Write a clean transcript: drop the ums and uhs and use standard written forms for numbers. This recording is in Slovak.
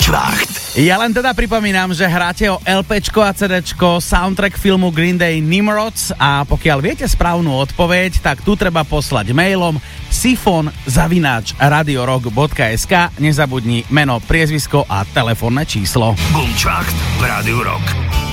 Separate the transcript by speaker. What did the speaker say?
Speaker 1: Gumčvacht.
Speaker 2: Ja len teda pripomínam, že hráte o LPčko a CDčko, soundtrack filmu Green Day Nimrods a pokiaľ viete správnu odpoveď, tak tu treba poslať mailom sifon@radiorock.sk. Nezabudni meno, priezvisko a telefónne číslo.
Speaker 1: Gumčvacht v Rádiu Rock.